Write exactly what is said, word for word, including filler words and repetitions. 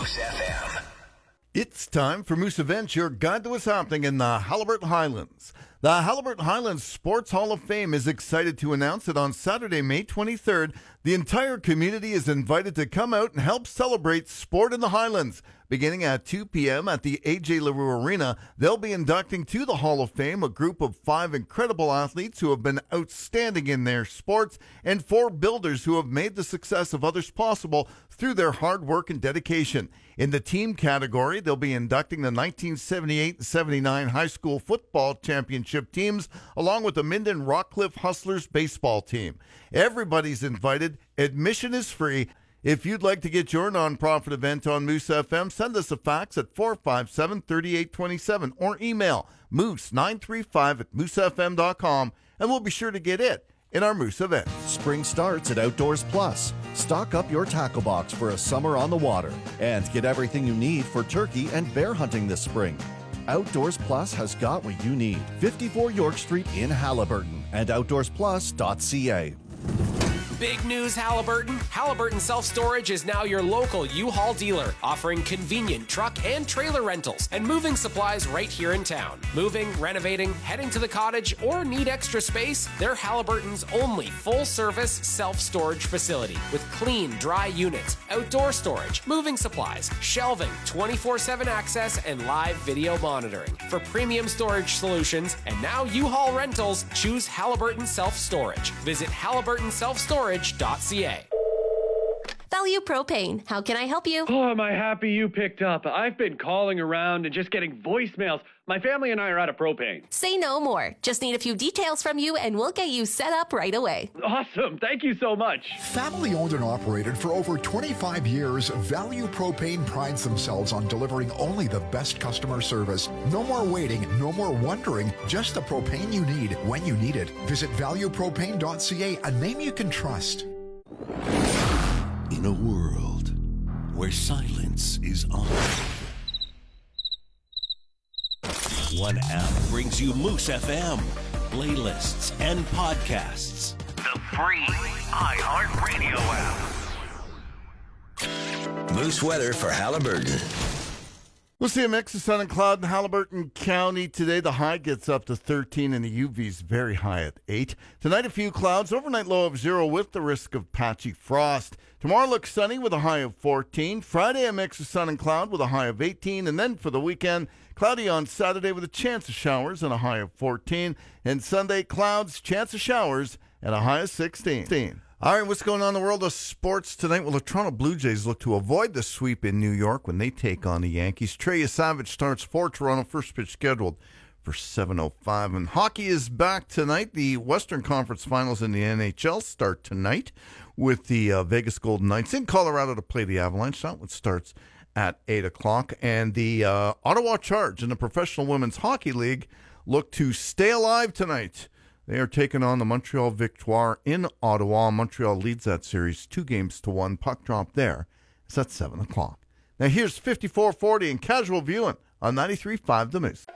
Moose F M. It's time for Moose Events, your guide to what's happening in the Haliburton Highlands. The Haliburton Highlands Sports Hall of Fame is excited to announce that on Saturday, May twenty-third, the entire community is invited to come out and help celebrate sport in the Highlands. Beginning at two p.m. at the A J LaRue Arena, they'll be inducting to the Hall of Fame a group of five incredible athletes who have been outstanding in their sports and four builders who have made the success of others possible through their hard work and dedication. In the team category, they'll be inducting the nineteen seventy-eight and seventy-nine high school football championship teams, along with the Minden Rockcliffe Hustlers baseball team. Everybody's invited. Admission is free. If you'd like to get your nonprofit event on Moose F M, send us a fax at four five seven, three eight two seven or email moose nine three five at moose f m dot com, and we'll be sure to get it in our Moose event. Spring starts at Outdoors Plus. Stock up your tackle box for a summer on the water and get everything you need for turkey and bear hunting this spring. Outdoors Plus has got what you need. fifty-four York Street in Haliburton and outdoors plus dot c a. Big news, Haliburton. Haliburton Self-Storage is now your local U-Haul dealer, offering convenient truck and trailer rentals and moving supplies right here in town. Moving, renovating, heading to the cottage, or need extra space? They're Haliburton's only full-service self-storage facility with clean, dry units, outdoor storage, moving supplies, shelving, twenty-four seven access, and live video monitoring. For premium storage solutions and now U-Haul rentals, choose Haliburton Self-Storage. Visit Haliburton Self Storage dot c a. Value Propane. How can I help you? Oh, am I happy you picked up. I've been calling around and just getting voicemails. My family and I are out of propane. Say no more. Just need a few details from you and we'll get you set up right away. Awesome. Thank you so much. Family owned and operated for over twenty-five years, Value Propane prides themselves on delivering only the best customer service. No more waiting, no more wondering, just the propane you need when you need it. Visit value propane dot c a, a name you can trust. In a world where silence is honor, one app brings you Moose F M, playlists, and podcasts. The free iHeartRadio app. Moose weather for Haliburton. We'll see a mix of sun and cloud in Haliburton County today. The high gets up to thirteen and the U V's very high at eight. Tonight, a few clouds, overnight low of zero with the risk of patchy frost. Tomorrow looks sunny with a high of fourteen. Friday, a mix of sun and cloud with a high of eighteen. And then for the weekend, cloudy on Saturday with a chance of showers and a high of fourteen. And Sunday, clouds, chance of showers, and a high of sixteen. All right, what's going on in the world of sports tonight? Well, the Toronto Blue Jays look to avoid the sweep in New York when they take on the Yankees. Trey Savage starts for Toronto, first pitch scheduled for seven oh five. And hockey is back tonight. The Western Conference Finals in the N H L start tonight with the uh, Vegas Golden Knights in Colorado to play the Avalanche. That one starts at eight o'clock. And the uh, Ottawa Charge in the Professional Women's Hockey League look to stay alive tonight. They are taking on the Montreal Victoire in Ottawa. Montreal leads that series two games to one. Puck drop there. It's at seven o'clock. Now here's fifty-four forty and Casual Viewing on ninety-three point five The Moose.